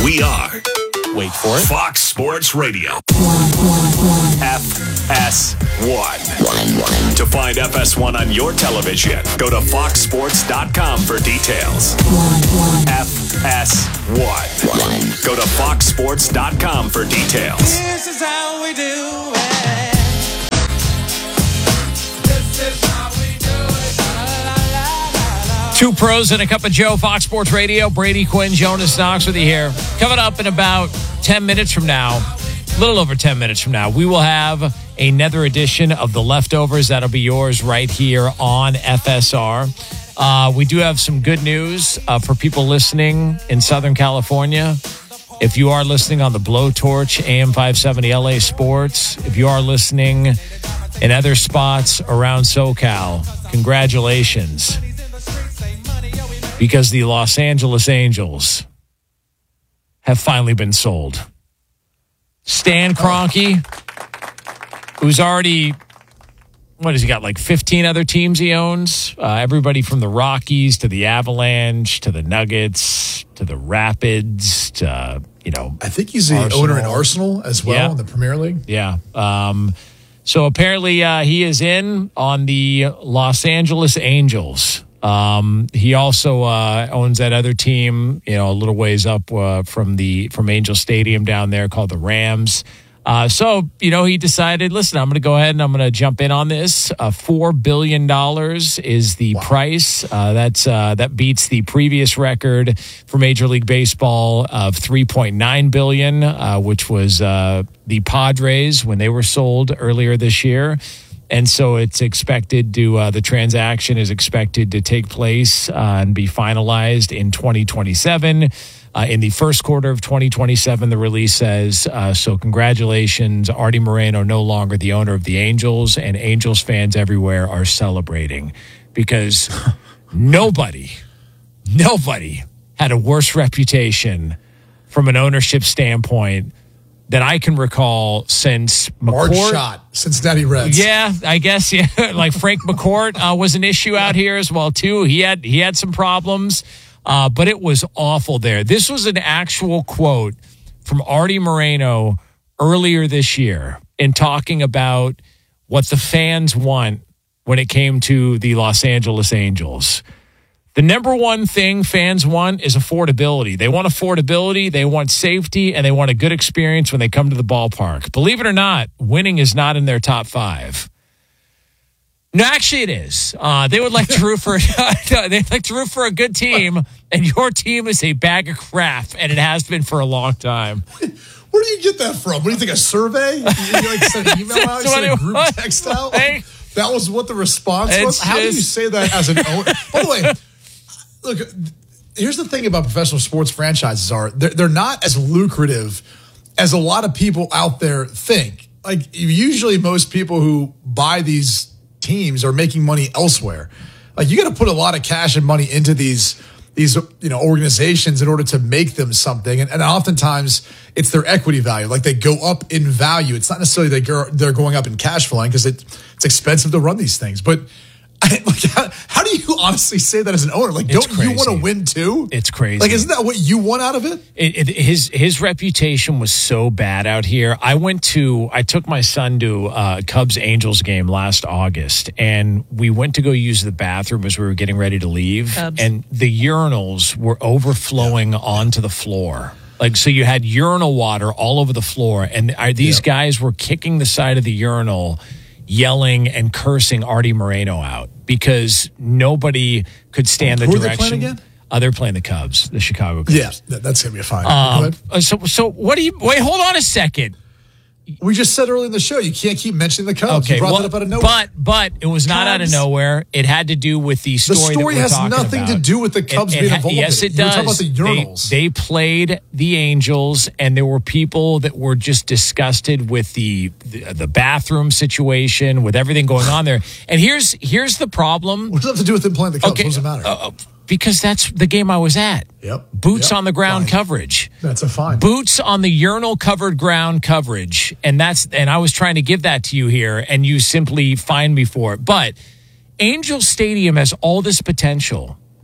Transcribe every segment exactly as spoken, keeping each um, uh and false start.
We are, wait for it, Fox Sports Radio. F S one. To find F S one on your television, go to fox sports dot com for details. F S one. Go to fox sports dot com for details. This is how we do it. This is how we do it. La, la, la, la. Two pros and a cup of Joe, Fox Sports Radio. Brady Quinn, Jonas Knox with you here. Coming up in about ten minutes from now, a little over ten minutes from now, we will have another edition of The Leftovers. That'll be yours right here on F S R. Uh, we do have some good news uh, for people listening in Southern California. If you are listening on the Blowtorch A M five seventy L A Sports, if you are listening in other spots around SoCal, congratulations. Because the Los Angeles Angels have finally been sold. Stan Kroenke, who's already, what has he got, like fifteen other teams he owns? Uh, everybody from the Rockies to the Avalanche to the Nuggets to the Rapids to, you know. I think he's the Arsenal. owner in Arsenal as well Yeah. in the Premier League. Yeah. Um, so apparently uh, he is in on the Los Angeles Angels. Um, he also uh, owns that other team, you know, a little ways up uh, from the from Angel Stadium down there called the Rams. Uh, so, you know, he decided, listen, I'm going to go ahead and I'm going to jump in on this. Uh, Four billion dollars is the wow. price. Uh, that's uh, that beats the previous record for Major League Baseball of three point nine billion dollars, uh, which was uh, the Padres when they were sold earlier this year. And so it's expected to, uh, the transaction is expected to take place uh, and be finalized in twenty twenty-seven. Uh, in the first quarter of twenty twenty-seven, the release says, uh, so congratulations, Artie Moreno no longer the owner of the Angels, and Angels fans everywhere are celebrating because nobody, nobody had a worse reputation from an ownership standpoint that I can recall since McCourt. Mark Schott, Cincinnati Reds. Yeah, I guess, yeah. Like Frank McCourt uh, was an issue out here as well, too. He had he had some problems, uh, but it was awful there. This was an actual quote from Artie Moreno earlier this year in talking about what the fans want when it came to the Los Angeles Angels. The number one thing fans want is affordability. They want affordability, they want safety, and they want a good experience when they come to the ballpark. Believe it or not, winning is not in their top five. No, actually it is. Uh, they would like to root for they'd like to root for a good team, and your team is a bag of crap, and it has been for a long time. Where do you get that from? What do you think, a survey? You, you like send an email out? You send a group text out? Like, that was what the response it's was? How just, do you say that as an owner? By the way, look, here's the thing about professional sports franchises are they're, they're not as lucrative as a lot of people out there think. Like, usually most people who buy these teams are making money elsewhere. Like, you got to put a lot of cash and money into these these you know organizations in order to make them something, and, and oftentimes it's their equity value. Like, they go up in value. It's not necessarily they go, they're going up in cash flowing because it, it's expensive to run these things, but. I, like, how, how do you honestly say that as an owner? Like, It's don't you want to crazy. win too? It's crazy. Like, isn't that what you want out of it? It, it, his his reputation was so bad out here. I went to, I took my son to a Cubs Angels game last August, and we went to go use the bathroom as we were getting ready to leave, Cubs. and the urinals were overflowing onto the floor. Like, so you had urinal water all over the floor, and are, these Yeah. guys were kicking the side of the urinal, yelling and cursing Artie Moreno out because nobody could stand the Who are they direction. playing again? Uh, they're playing the Cubs, the Chicago Cubs. Yeah, that, that's going to be a fine. Go Um, ahead. uh, so, so what do you? Wait, hold on a second. We just said earlier in the show, you can't keep mentioning the Cubs. Okay, you brought well, that up out of nowhere. but but it was not out of Cubs. nowhere. It had to do with the the story. that story we're has talking nothing about. to do with the Cubs It- it being ha- involved. Yes, in it You're does. talking about the They, urinals. they played the Angels, and there were people that were just disgusted with the, the the bathroom situation, with everything going on there. And here's here's the problem. what does that have to do with them playing the Cubs? Okay, What does it matter? uh, because that's the game I was at. Yep. Boots Yep. on the ground Fine. coverage. That's a fine. Boots on the urinal covered ground coverage. And that's and I was trying to give that to you here, and you simply fined me for it. But Angel Stadium has all this potential.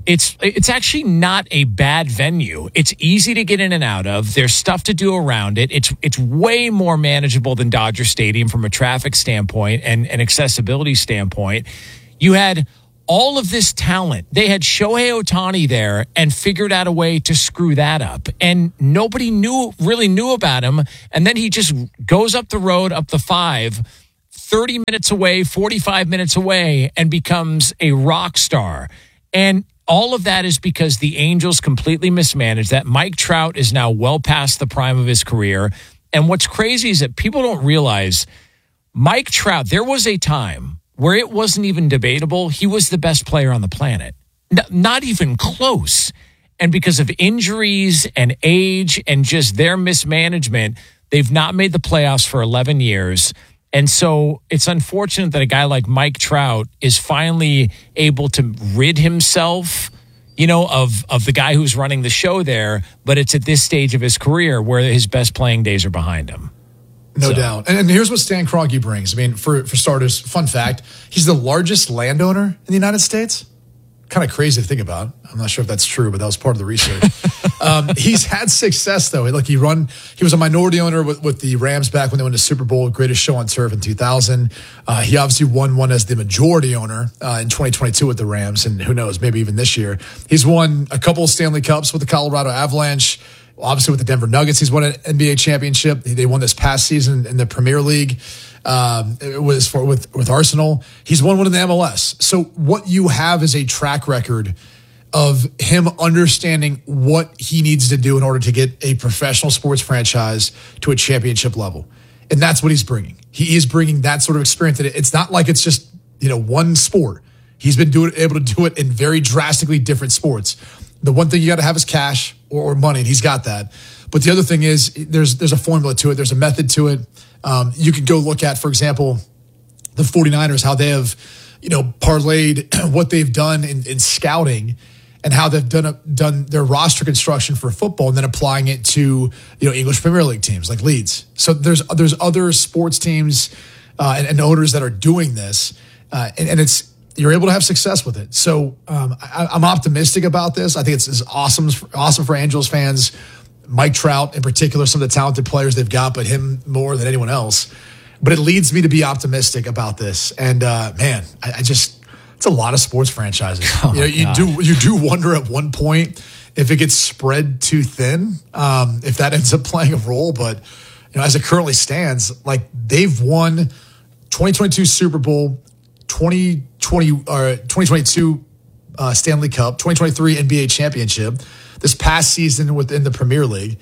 It's it's actually not a bad venue. It's easy to get in and out of. There's stuff to do around it. It's it's way more manageable than Dodger Stadium from a traffic standpoint and an accessibility standpoint. You had all of this talent. They had Shohei Ohtani there and figured out a way to screw that up. And nobody knew really knew about him. And then he just goes up the road, up the five, thirty minutes away, forty-five minutes away, and becomes a rock star. And all of that is because the Angels completely mismanaged that. Mike Trout is now well past the prime of his career. And what's crazy is that people don't realize Mike Trout, there was a time where it wasn't even debatable. He was the best player on the planet. N- not even close. And because of injuries and age and just their mismanagement, they've not made the playoffs for eleven years. And so it's unfortunate that a guy like Mike Trout is finally able to rid himself, you know, of, of the guy who's running the show there. But it's at this stage of his career where his best playing days are behind him. No So- doubt. And, and here's what Stan Kroenke brings. I mean, for, for starters, fun fact, he's the largest landowner in the United States. Kind of crazy to think about. I'm not sure if that's true, but that was part of the research. um, he's had success, though. Like he run, he was a minority owner with, with the Rams back when they won the Super Bowl, greatest show on turf in two thousand. Uh, he obviously won one as the majority owner uh, in twenty twenty-two with the Rams, and who knows, maybe even this year. He's won a couple of Stanley Cups with the Colorado Avalanche. Obviously, with the Denver Nuggets, he's won an N B A championship. They won this past season in the Premier League. Um, it was for with with Arsenal. He's won one in the M L S. So what you have is a track record of him understanding what he needs to do in order to get a professional sports franchise to a championship level, and that's what he's bringing. He is bringing that sort of experience. That it's not like it's just you know one sport. He's been doing able to do it in very drastically different sports. The one thing you got to have is cash or, or money, and he's got that. But the other thing is there's there's a formula to it. There's a method to it. Um, you could go look at, for example, the 49ers, how they have, you know, parlayed what they've done in, in scouting and how they've done a, done their roster construction for football and then applying it to, you know, English Premier League teams like Leeds. So there's there's other sports teams uh, and, and owners that are doing this, uh, and, and it's you're able to have success with it. So um, I, I'm optimistic about this. I think it's, it's awesome, awesome for Angels fans. Mike Trout, in particular, some of the talented players they've got, but him more than anyone else. But it leads me to be optimistic about this. And uh, man, I, I just it's a lot of sports franchises. Oh you know, you God. do you do wonder at one point if it gets spread too thin, um, if that ends up playing a role. But you know, as it currently stands, like they've won twenty twenty-two Super Bowl, twenty twenty or twenty twenty-two uh, Stanley Cup, twenty twenty-three N B A championship. This past season within the Premier League.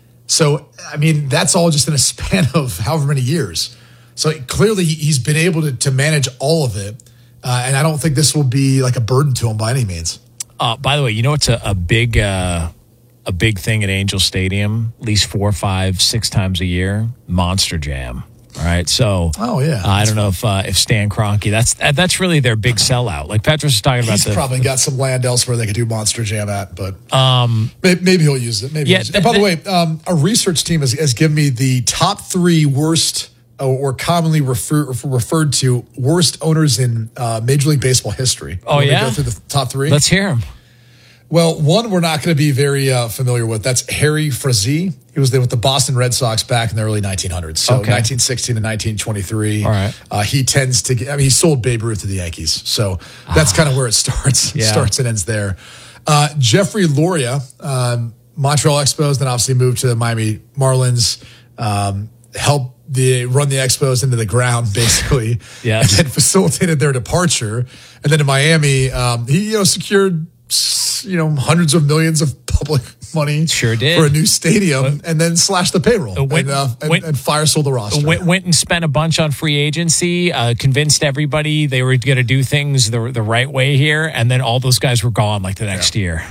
So, I mean, that's all just in a span of however many years. So clearly he's been able to, to manage all of it. Uh, and I don't think this will be like a burden to him by any means. Uh, by the way, you know it's a, a big uh, a big thing at Angel Stadium, at least four, five, six times a year, Monster Jam. All right, so Oh, yeah. uh, I don't know if uh, if Stan Kroenke, that's that's really their big sellout. Like Petros was talking about He's the probably got some land elsewhere they could do Monster Jam at, but um, maybe, maybe he'll use it. Maybe Yeah, he'll use it. th- And by the th- way, um, a research team has, has given me the top three worst uh, or commonly refer, referred to worst owners in uh, Major League Baseball history. Oh, Want me to yeah? Go through the top three. Let's hear him. Well, one we're not going to be very uh, familiar with. That's Harry Frazee. He was there with the Boston Red Sox back in the early nineteen hundreds. So Okay. nineteen sixteen to nineteen twenty-three. All right. Uh, he tends to get, I mean, he sold Babe Ruth to the Yankees. So that's kind of where it starts. Yeah. Starts and ends there. Uh, Jeffrey Loria, um, Montreal Expos, then obviously moved to the Miami Marlins, um, helped the run the Expos into the ground, basically. Yes. And then facilitated their departure. And then in Miami, um, he, you know, secured you know, hundreds of millions of public money Sure did. for a new stadium and then slashed the payroll Uh, went- and, uh, and, went- and fire sold the roster. Went, went and spent a bunch on free agency, uh, convinced everybody they were going to do things the the right way here, and then all those guys were gone like the next year.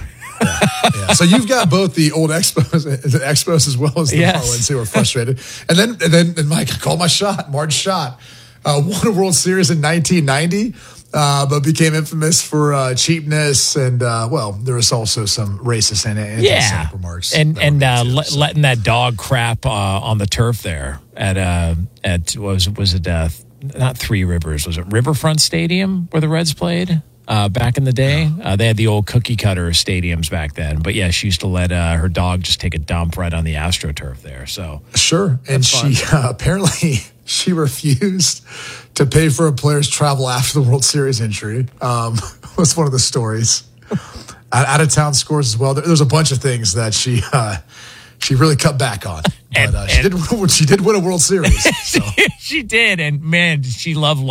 Yeah. So you've got both the old Expos, the Expos as well as the Yes. Marlins who are frustrated. And then, and then, and Mike, I called my shot, Marge Schott, uh, won a World Series in nineteen ninety. Uh, but became infamous for uh, cheapness and uh, well, there was also some racist and Yeah, anti-Semitic remarks. and that and were uh, made too, le- so. letting that dog crap uh, on the turf there at uh, at was was it uh, not Three Rivers, was it Riverfront Stadium where the Reds played? uh, back in the day. Uh, they had the old cookie cutter stadiums back then. But yeah, she used to let uh, her dog just take a dump right on the AstroTurf there. So Sure. And she uh, apparently she refused to pay for a player's travel after the World Series injury. Um, was one of the stories. Out of town scores as well. There, there's a bunch of things that she uh, she really cut back on. But And- uh, she and- did win, she did win a World Series. So. she did. And man, she loved